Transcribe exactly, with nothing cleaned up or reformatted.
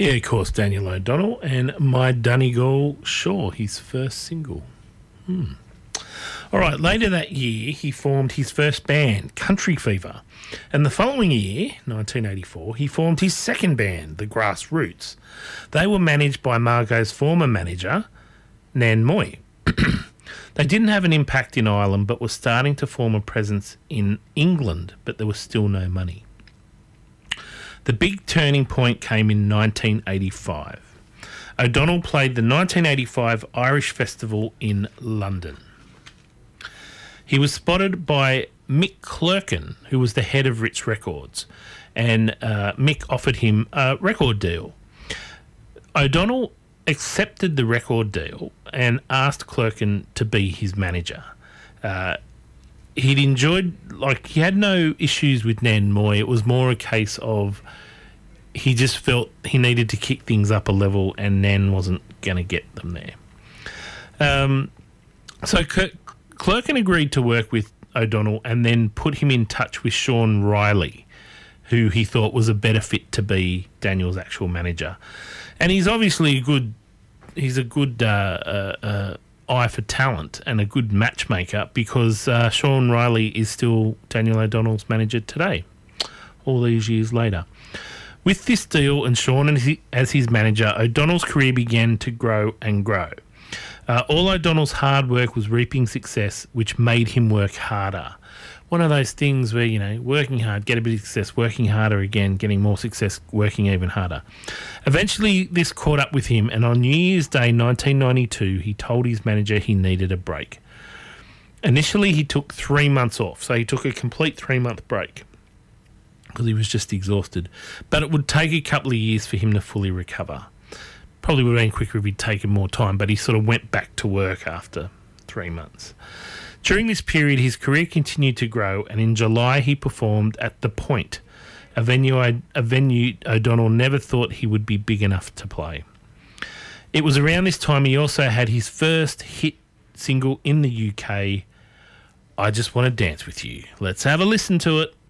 Yeah, of course, Daniel O'Donnell and My Donegal Shore, his first single. Hmm. All right, later that year, he formed his first band, Country Fever. And the following year, nineteen eighty-four, he formed his second band, The Grassroots. They were managed by Margot's former manager, Nan Moy. They didn't have an impact in Ireland, but were starting to form a presence in England, but there was still no money. The big turning point came in nineteen eighty-five. O'Donnell played the nineteen eighty-five Irish Festival in London. He was spotted by Mick Clerkin, who was the head of Ritz Records, and uh, Mick offered him a record deal. O'Donnell accepted the record deal and asked Clerkin to be his manager. Uh, he'd enjoyed, like, he had no issues with Nan Moy. It was more a case of he just felt he needed to kick things up a level and Nan wasn't going to get them there. Um, so Cl- Clerkin agreed to work with O'Donnell and then put him in touch with Sean Riley, who he thought was a better fit to be Daniel's actual manager. And he's obviously a good, he's a good uh, uh, uh, eye for talent and a good matchmaker, because uh, Sean Riley is still Daniel O'Donnell's manager today, all these years later. With this deal and Sean as his manager, O'Donnell's career began to grow and grow. Uh, all O'Donnell's hard work was reaping success, which made him work harder. One of those things where, you know, working hard, get a bit of success, working harder again, getting more success, working even harder. Eventually, this caught up with him, and on New Year's Day nineteen ninety-two, he told his manager he needed a break. Initially, he took three months off, so he took a complete three-month break because he was just exhausted. But it would take a couple of years for him to fully recover. Probably would have been quicker if he'd taken more time, but he sort of went back to work after three months. During this period, his career continued to grow, and in July he performed at The Point, a venue, a venue O'Donnell never thought he would be big enough to play. It was around this time he also had his first hit single in the U K, I Just Want to Dance With You. Let's have a listen to it.